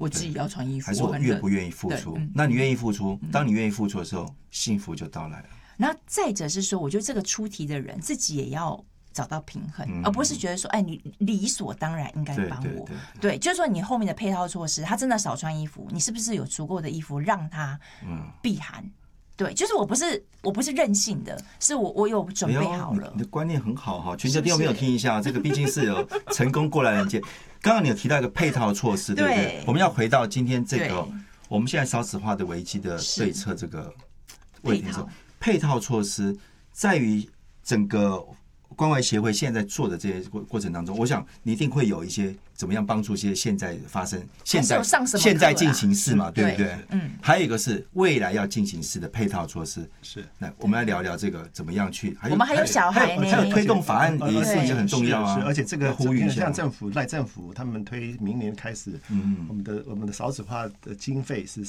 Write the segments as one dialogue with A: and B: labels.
A: 我自己要穿衣服，
B: 还是我愿不愿意付出？那你愿意付出，当你愿意付出的时候，幸福就到来了。
A: 然后再者是说，我觉得这个出题的人自己也要找到平衡，而不是觉得说，哎，你理所当然应该帮我。对，就是说你后面的配套措施，他真的少穿衣服，你是不是有足够的衣服让他避寒？对，就是我不是任性的，是我有准备好了。
B: 你的观念很好哈，全球听众朋友听一下，这个毕竟是有成功过来人见。刚刚你有提到一个配套措施，对不对？我们要回到今天这个我们现在少子化的危机的对策这个问题的时候，配套措施在于整个关怀协会现在做的这些过程当中，我想你一定会有一些怎么样帮助一些现在发生现在进行式嘛，对不对？还有一个是未来要进行式的配套措施。
C: 是，
B: 那我们来聊聊这个怎么样去。
A: 我们还有小孩呢，
B: 还有推动法案也是很重要啊。
C: 而且这个
B: 呼吁一下，
C: 像赖政府他们推明年开始，我们的少子化的经费是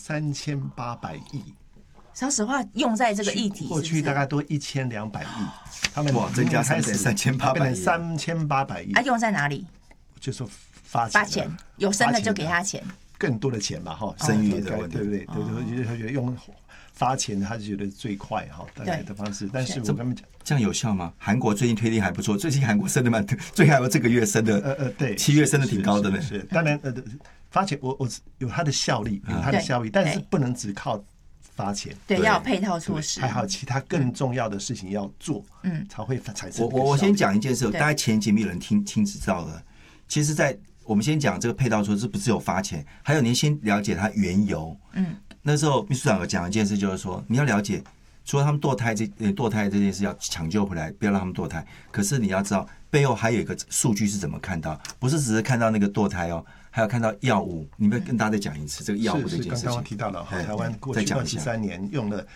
C: 3800亿。
A: 少子化用在这个议题，
C: 过去大概都1200亿，他们
B: 增加3800亿，
C: 3800亿。
A: 用在哪里？
C: 就说发钱，
A: 有生的就给他钱，
C: 更多的钱嘛，哈，
B: 生育的问题，
C: 对不对？他觉得用发钱，他觉得最快哈，大概的方式。但是我跟他们讲，
B: 这样有效吗？韩国最近推力还不错，最近韩国生的最还有这个月生的，
C: 对
B: ，7月生的挺高的呢。
C: 是，当然发钱我有它的效力，但是不能只靠发钱，
A: 对，要有配套措施，
C: 还有其他更重要的事情要做，才会产生。
B: 我先讲一件事，大概前几没有人听知道了。其实，在我们先讲这个配套措施，不只有发钱，还有你先了解它缘由。那时候秘书长有讲一件事，就是说你要了解，除了他们堕胎这件事要抢救回来，不要让他们堕胎。可是你要知道，背后还有一个数据是怎么看到，不是只是看到那个堕胎哦。还有看到药物，你们跟大家再讲一次这个药物这件事情。
C: 刚刚提到了，台湾过去23年用了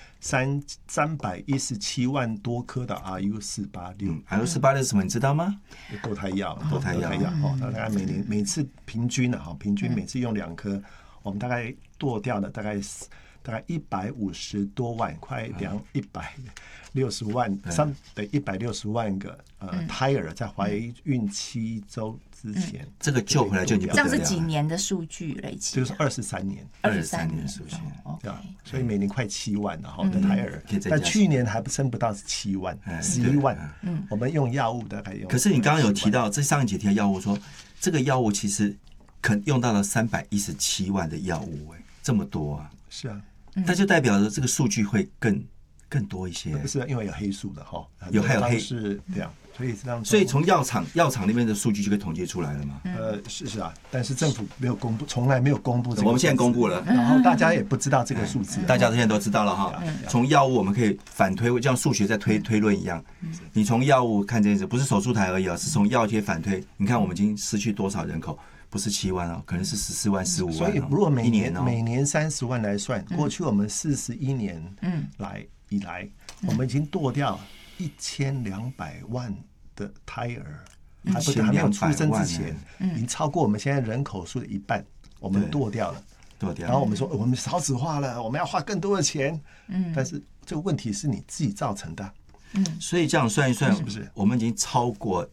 C: 317万多颗的 RU486。RU486
B: 是什么？你知道吗？
C: 堕胎药，大概每次平均每次用2颗，我们大概堕掉了大概150多万，快160万，160万个胎儿在怀孕7周之前，
B: 这个救回来就你不得了。
A: 这样是几年的数据累积？
C: 就是23年
B: 的数据，
C: 所以每年快7万的胎儿，但去年还生不到7万，11万。我们用药物大概用。
B: 可是你刚刚有提到，这上一节提到药物说，这个药物其实用到了317万的药物，这么多啊！
C: 是啊。
B: 那就代表着这个数据会更多一些，
C: 不是因为有黑数的哈，
B: 还有黑
C: 是这样，
B: 所以从药厂那边的数据就可以统计出来了吗？
C: 是啊，但是政府没有公布，从来没有公布这个。
B: 我们现在公布了，
C: 然后大家也不知道这个数字，
B: 大家现在都知道了哈。从药物我们可以反推，就像数学在推论一样，你从药物看这件事，不是手术台而已啊，是从药贴反推。你看我们已经失去多少人口？不是7万哦，可能是14万、15万。
C: 所以如果每年30万来算，过去我们41年以来，我们已经堕掉1200万的胎儿，还没有出生之前，已经超过我们现在人口数的一半，我们堕掉了。然后我们说我们少子化了，我们要花更多的钱。但是这个问题是你自己造成的。
B: 所以这样算一算，
C: 是不是
B: 我们已经超过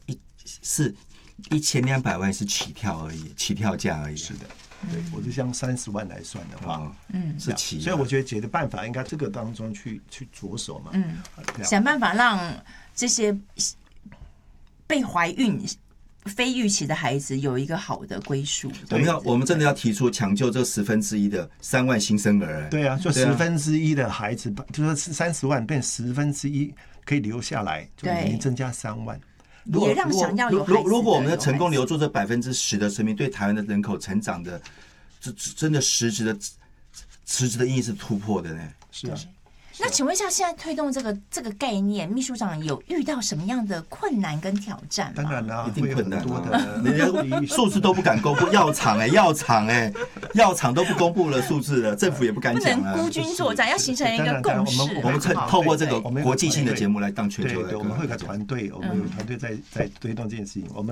B: 1200万是起跳价而已。
C: 是的，对，我就像30万来算的话，
B: 是起。
C: 所以我觉得解决的办法应该这个当中去着手嘛，
A: 想办法让这些被怀孕非预期的孩子有一个好的归宿。
B: 我们真的要提出抢救这1/10的3万新生儿。
C: 对啊，就1/10的孩子，就说30万变1/10可以留下来，就每年增加3万。
A: 也让想要有孩子的
B: 如果我们成功留住这10%的生命，对台湾的人口成长的，真的实质的意义是突破的呢。
C: 是啊。
A: 那请问一下，现在推动这个概念，秘书长有遇到什么样的困难跟挑战吗？
C: 当然啦，
B: 一定困难啊！人家数字都不敢公布，药厂都不公布了数字了，政府也不敢讲了。
A: 不能孤军作战，要形成一个共识。
B: 我们透过这个国际性的节目来当全球的。
C: 对，我们会有个团队，我们有团队在推动这件事情。我们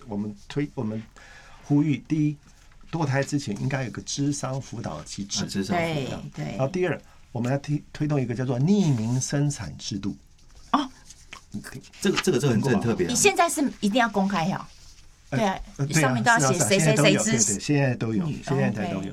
C: 呼吁，第一，堕胎之前应该有个谘商辅导机制。
A: 对。
C: 然后第二，我们要推动一个叫做匿名生产制度。
B: 这个很特别。
A: 你现在是一定要公开呀？对啊，上面都要写谁支持，
C: 现在都有，现在都有。